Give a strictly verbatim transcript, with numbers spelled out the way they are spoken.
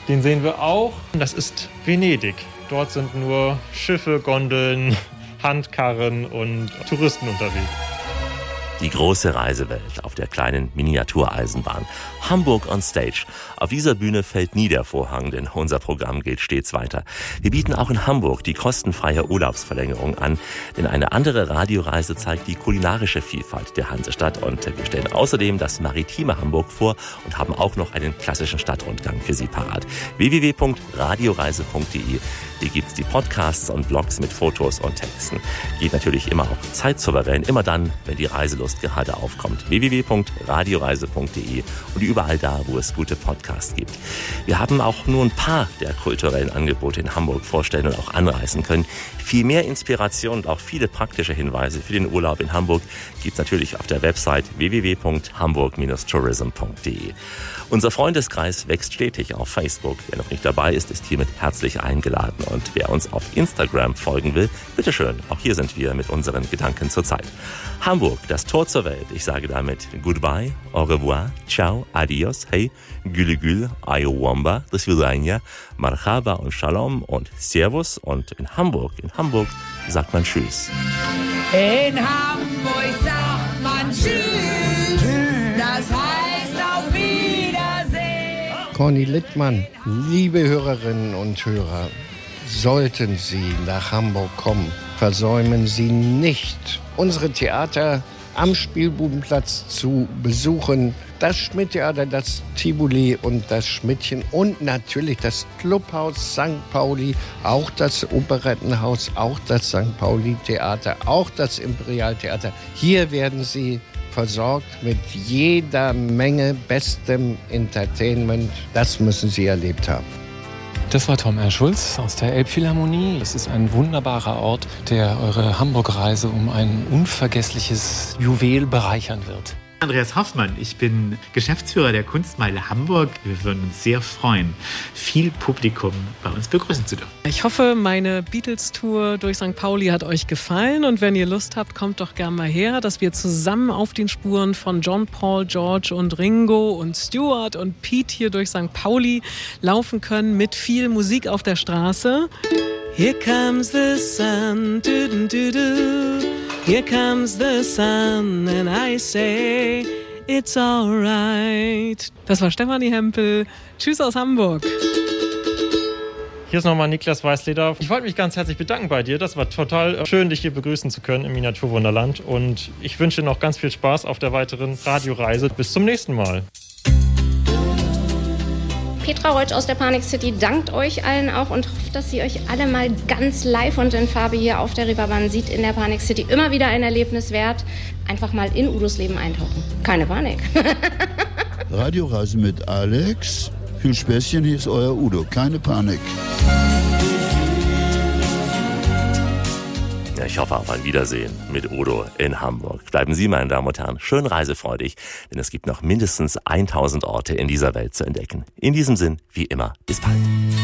Den sehen wir auch. Das ist Venedig. Dort sind nur Schiffe, Gondeln, Handkarren und Touristen unterwegs. Die große Reisewelt auf der kleinen Miniatureisenbahn. Hamburg on Stage. Auf dieser Bühne fällt nie der Vorhang, denn unser Programm geht stets weiter. Wir bieten auch in Hamburg die kostenfreie Urlaubsverlängerung an, denn eine andere Radioreise zeigt die kulinarische Vielfalt der Hansestadt und wir stellen außerdem das maritime Hamburg vor und haben auch noch einen klassischen Stadtrundgang für Sie parat. w w w punkt radioreise punkt d e. Hier gibt's die Podcasts und Blogs mit Fotos und Texten. Geht natürlich immer auch zeitsouverän, immer dann, wenn die Reiselust gerade aufkommt. w w w punkt radioreise punkt d e und überall da, wo es gute Podcasts gibt. Wir haben auch nur ein paar der kulturellen Angebote in Hamburg vorstellen und auch anreißen können. Viel mehr Inspiration und auch viele praktische Hinweise für den Urlaub in Hamburg gibt's natürlich auf der Website w w w punkt hamburg dash tourism punkt d e. Unser Freundeskreis wächst stetig auf Facebook. Wer noch nicht dabei ist, ist hiermit herzlich eingeladen. Und wer uns auf Instagram folgen will, bitteschön, auch hier sind wir mit unseren Gedanken zur Zeit. Hamburg, das Tor zur Welt. Ich sage damit Goodbye, au revoir, ciao, adios, hey, gülü gül, ayowamba, das Vidania, marhaba und shalom und servus. Und in Hamburg, in Hamburg sagt man Tschüss. In Hamburg sagt man Tschüss, das heißt auf Wiedersehen. Conny Littmann, liebe Hörerinnen und Hörer, sollten Sie nach Hamburg kommen, versäumen Sie nicht, unsere Theater am Spielbudenplatz zu besuchen. Das Schmidt-Theater, das Tivoli und das Schmidtchen und natürlich das Clubhaus Sankt Pauli, auch das Operettenhaus, auch das Sankt Pauli-Theater, auch das Imperialtheater. Hier werden Sie versorgt mit jeder Menge bestem Entertainment. Das müssen Sie erlebt haben. Das war Tom Erschulz aus der Elbphilharmonie. Es ist ein wunderbarer Ort, der eure Hamburg-Reise um ein unvergessliches Juwel bereichern wird. Andreas Hoffmann, ich bin Geschäftsführer der Kunstmeile Hamburg. Wir würden uns sehr freuen, viel Publikum bei uns begrüßen zu dürfen. Ich hoffe, meine Beatles-Tour durch Sankt Pauli hat euch gefallen und wenn ihr Lust habt, kommt doch gern mal her, dass wir zusammen auf den Spuren von John, Paul, George und Ringo und Stuart und Pete hier durch Sankt Pauli laufen können mit viel Musik auf der Straße. Here comes the sun, du du du du. Here comes the sun and I say it's alright. Das war Stefanie Hempel. Tschüss aus Hamburg. Hier ist nochmal Niklas Weißleder. Ich wollte mich ganz herzlich bedanken bei dir. Das war total schön, dich hier begrüßen zu können im Miniaturwunderland. Und ich wünsche dir noch ganz viel Spaß auf der weiteren Radioreise. Bis zum nächsten Mal. Petra Reutsch aus der Panik City dankt euch allen auch und hofft, dass sie euch alle mal ganz live und in Farbe hier auf der Reeperbahn sieht in der Panik City. Immer wieder ein Erlebnis wert. Einfach mal in Udos Leben eintauchen. Keine Panik. Radioreise mit Alex. Viel Späßchen, hier ist euer Udo. Keine Panik. Ja, ich hoffe auf ein Wiedersehen mit Udo in Hamburg. Bleiben Sie, meine Damen und Herren, schön reisefreudig, denn es gibt noch mindestens tausend Orte in dieser Welt zu entdecken. In diesem Sinn, wie immer, bis bald.